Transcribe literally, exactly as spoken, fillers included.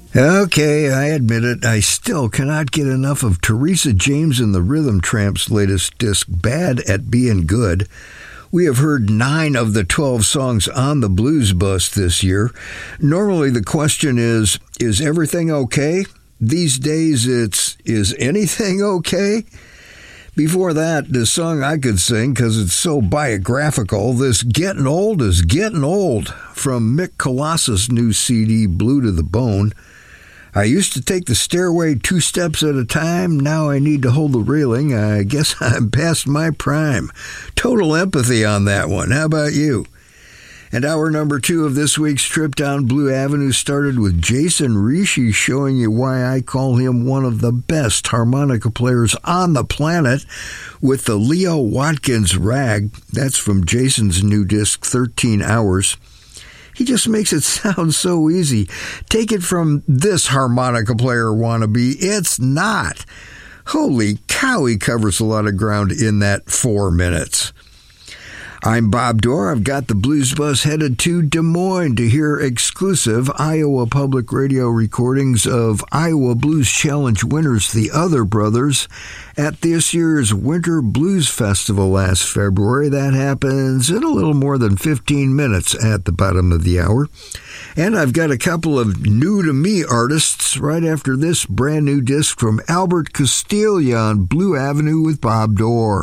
Okay, I admit it, I still cannot get enough of Teresa James and the Rhythm Tramps' latest disc, Bad at Being Good. We have heard nine of the twelve songs on the Blues Bus this year. Normally the question is, is everything okay? These days it's, is anything okay? Before that, the song I could sing, because it's so biographical, this Getting Old is Getting Old, from Mick Colossus' new C D, Blue to the Bone. I used to take the stairway two steps at a time. Now I need to hold the railing. I guess I'm past my prime. Total empathy on that one. How about you? And hour number two of this week's trip down Blue Avenue started with Jason Ricci showing you why I call him one of the best harmonica players on the planet with the Leo Watkins Rag. That's from Jason's new disc, thirteen hours. He just makes it sound so easy. Take it from this harmonica player wannabe, it's not. Holy cow, he covers a lot of ground in that four minutes. I'm Bob Dorr. I've got the Blues Bus headed to Des Moines to hear exclusive Iowa Public Radio recordings of Iowa Blues Challenge winners, the Other Brothers, at this year's Winter Blues Festival last February. That happens in a little more than fifteen minutes at the bottom of the hour. And I've got a couple of new-to-me artists right after this brand new disc from Albert Castiglia on Blue Avenue with Bob Dorr.